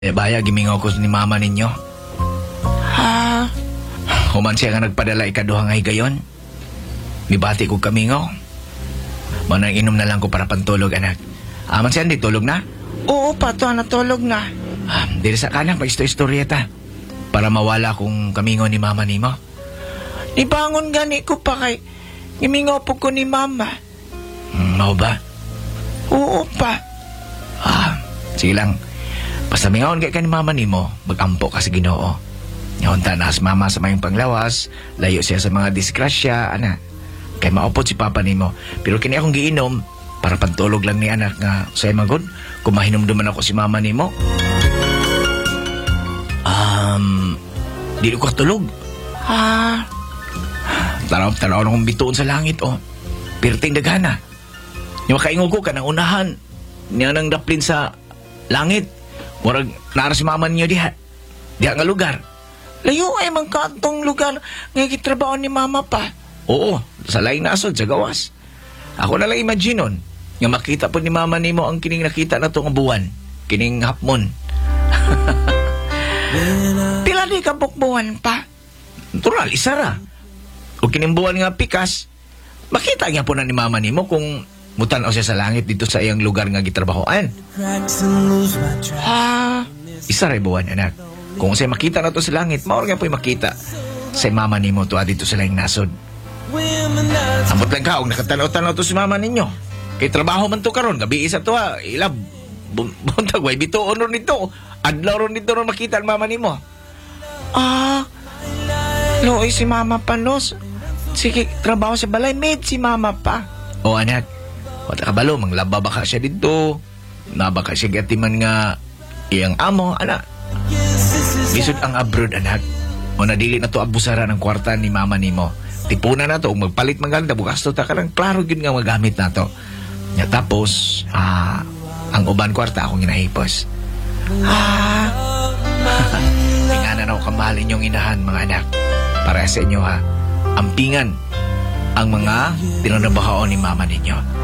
Baya, gimingaw ko ni mama ninyo. Ha? Human siya nga nagpadala ikaduhang ay gayon. Mibati ko kamingaw. Manang inom na lang ko para pantulog, anak. Aman siya, di tulog na? Oo pa, to natulog na. Dili sa kanang pa-istoryeta. Para mawala kung kamingaw ni mama nimo. Nibangon gani ko pa kay gimingaw po ko ni mama. Mao ba? Oo pa. Sige lang. Basta mingawon kay ka ni mama nimo, magampo ka sa Ginoo. Yunta na as mama sa mayong panglawas, layo siya sa mga disgrasya, ana. Kay maupod si papa nimo. Pero kini akong giinom para pantulog lang ni anak nga say magod. Kung mahinumduman ako si mama nimo. Di ko tulog. Ha? Taraw na kong bituon sa langit, oh. Pirting dagana. Yung makaingo ko ka ng unahan. Niya nang daplin sa langit. Murag nara si mama niyo diha. Diha nga lugar. Layo ay mang kantong lugar nga gitrabaho ni mama pa. Oo, sa laing nasod, sa gawas. Ako na lang imagine nun. Nga makita po ni mama nimo ang kining nakita na to nga buwan. Kining hapmon. Pila di ka bukbuhan pa? Natural, isa ra. O kining buwan nga pikas, makita niya po na ni mama nimo kung mutanaw siya sa langit dito sa iyang lugar nga gitrabahoan. Ha? Isa ray buwan, anak. Kung siya makita na to sa langit, maor nga po'y makita sa mama nimo to dito sa laing nasod. Ambot lang ka, og nakatanaw-tanaw to si mama ninyo. Kay trabaho man to karon, gabi isa to ha. Ilab, buntag, way bituon ron nito. Adlaw ron nito ron makita ang mama nimo. Looy si mama pa, nos. Sige, trabaho sa balay, med si mama pa. O anak, wala ka balo, manglaba baka siya dito. Nabaka siya gatiman nga iyang amo, anak. Bisod ang abroad, anak. O nadili na to abusara ng kwarta ni mama nimo. Tipunan na to, magpalit maganda, bukas to, taka lang, klaro yun nga magamit na to. Nga tapos, ang uban kwarta akong ginahipos. Tinganan ako kamahalin yung inahan, mga anak. Para sa inyo, ha. Ampingan ang mga tinanabahaon ni mama ninyo.